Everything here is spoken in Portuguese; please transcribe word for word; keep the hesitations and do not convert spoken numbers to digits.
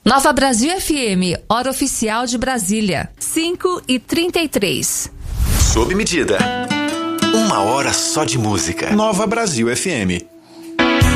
Nova Brasil F M, hora oficial de Brasília, cinco e trinta e três. Sob medida. Uma hora só de música. Nova Brasil F M.